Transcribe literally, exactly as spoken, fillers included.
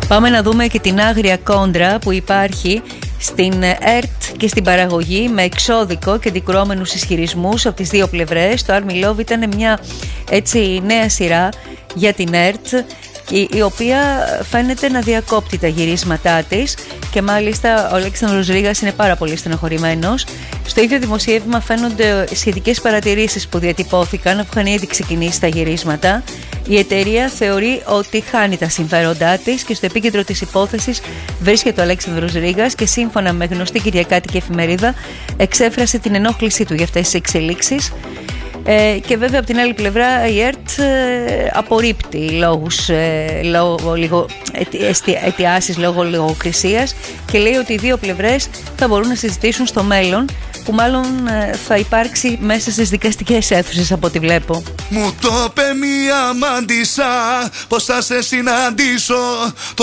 Πάμε να δούμε και την άγρια κόντρα που υπάρχει στην ΕΡΤ και στην παραγωγή, με εξώδικο και αντικρουόμενους ισχυρισμούς από τις δύο πλευρές. Το Army Love ήταν μια έτσι νέα σειρά για την ΕΡΤ, η οποία φαίνεται να διακόπτει τα γυρίσματά της, και μάλιστα ο Αλέξανδρος Ρήγας είναι πάρα πολύ στενοχωρημένος. Στο ίδιο δημοσίευμα φαίνονται σχετικές παρατηρήσεις που διατυπώθηκαν αφού είχαν ήδη ξεκινήσει τα γυρίσματα. Η εταιρεία θεωρεί ότι χάνει τα συμφέροντά της και στο επίκεντρο της υπόθεσης βρίσκεται ο Αλέξανδρος Ρήγας, και σύμφωνα με γνωστή κυριακάτικη εφημερίδα εξέφρασε την ενόχλησή του για αυτές τις εξελίξεις. Ε, και βέβαια από την άλλη πλευρά η ΕΡΤ ε, απορρίπτει λόγους, ε, λόγω, λίγο, αιτι, αιτιάσεις λόγω λογοκρισίας, και λέει ότι οι δύο πλευρές θα μπορούν να συζητήσουν στο μέλλον, που μάλλον ε, θα υπάρξει μέσα στις δικαστικές αίθουσες από ό,τι βλέπω. Μου το είπε μία μάντισσα πως θα σε συναντήσω.